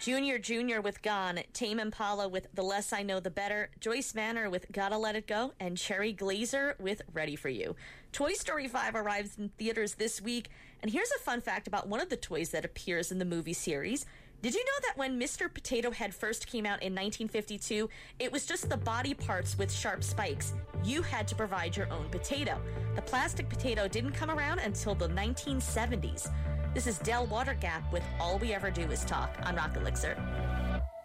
Junior Jr. with Gone, Tame Impala with The Less I Know the Better, Joyce Manor with Gotta Let It Go, and Cherry Glazer with Ready for You. Toy Story 5 arrives in theaters this week, and here's a fun fact about one of the toys that appears in the movie series. Did you know that when Mr. Potato Head first came out in 1952, it was just the body parts with sharp spikes? You had to provide your own potato. The plastic potato didn't come around until the 1970s. This is Del Watergap with All We Ever Do Is Talk on Rock Elixir.